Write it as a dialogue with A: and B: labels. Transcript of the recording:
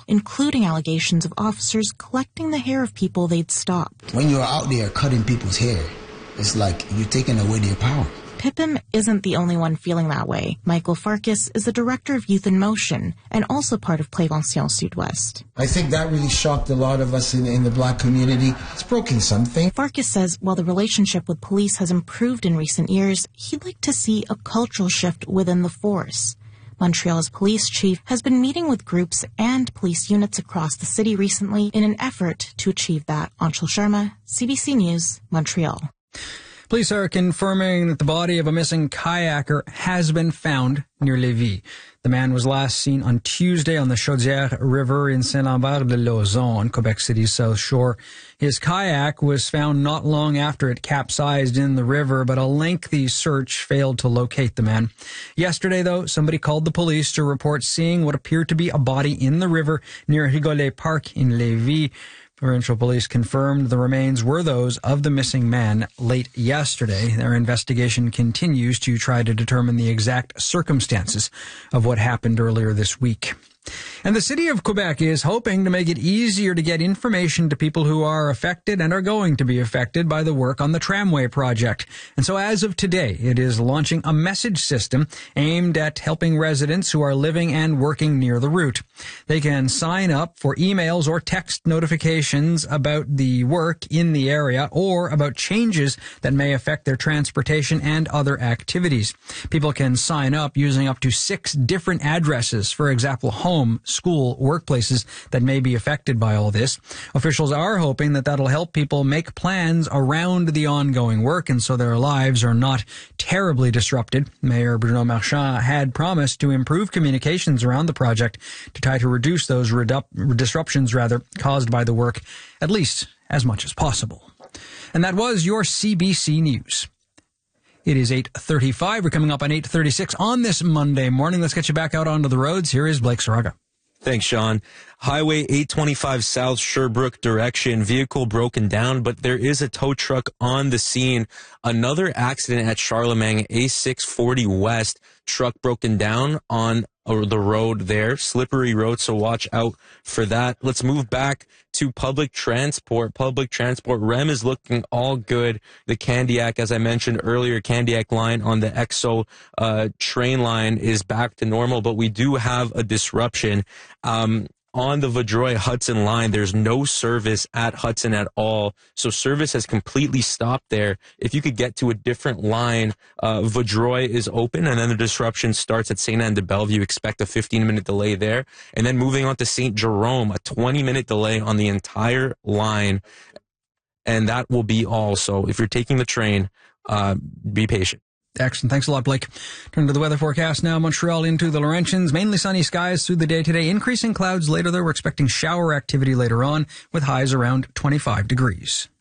A: including allegations of officers collecting the hair of people they'd stopped.
B: When you're out there cutting people's hair, it's like you're taking away their power.
A: Pipim isn't the only one feeling that way. Michael Farkas is the director of Youth in Motion and also part of Prévention Sud-Ouest.
C: I think that really shocked a lot of us in the black community. It's broken something.
A: Farkas says while the relationship with police has improved in recent years, he'd like to see a cultural shift within the force. Montreal's police chief has been meeting with groups and police units across the city recently in an effort to achieve that. Anshul Sharma, CBC News, Montreal.
D: Police are confirming that the body of a missing kayaker has been found near Lévis. The man was last seen on Tuesday on the Chaudière River in Saint-Lambert-de-Lauzon on Quebec City's South Shore. His kayak was found not long after it capsized in the river, but a lengthy search failed to locate the man. Yesterday, though, somebody called the police to report seeing what appeared to be a body in the river near Rigolet Park in Lévis. Provincial police confirmed the remains were those of the missing man late yesterday. Their investigation continues to try to determine the exact circumstances of what happened earlier this week. And the city of Quebec is hoping to make it easier to get information to people who are affected and are going to be affected by the work on the tramway project. And so as of today, it is launching a message system aimed at helping residents who are living and working near the route. They can sign up for emails or text notifications about the work in the area or about changes that may affect their transportation and other activities. People can sign up using up to 6 different addresses, for example, home, school, workplaces that may be affected by all this. Officials are hoping that that'll help people make plans around the ongoing work and so their lives are not terribly disrupted. Mayor Bruno Marchand had promised to improve communications around the project to try to reduce those disruptions caused by the work, at least as much as possible. And that was your CBC News. It is 8:35. We're coming up on 8:36 on this Monday morning. Let's get you back out onto the roads. Here is Blake Saraga.
E: Thanks, Sean. Highway 825 South Sherbrooke direction, vehicle broken down, but there is a tow truck on the scene. Another accident at Charlemagne, A640 West, truck broken down on the road there, slippery road, so watch out for that. Let's move back to public transport. Public transport, REM is looking all good. The Candiac, as I mentioned earlier, Candiac line on the EXO train line is back to normal, but we do have a disruption. On the Vaudreuil-Hudson line, there's no service at Hudson at all. So service has completely stopped there. If you could get to a different line, Vaudreuil is open, and then the disruption starts at St. Anne de Bellevue. Expect a 15-minute delay there. And then moving on to St. Jerome, a 20-minute delay on the entire line. And that will be all. So if you're taking the train, be patient.
D: Excellent. Thanks a lot, Blake. Turn to the weather forecast now. Montreal into the Laurentians. Mainly sunny skies through the day today. Increasing clouds later, though. We're expecting shower activity later on with highs around 25 degrees.